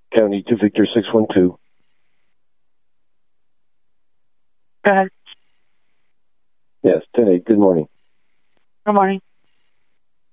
County to Victor 612. Go ahead. Yes, 10-8. Good morning. Good morning.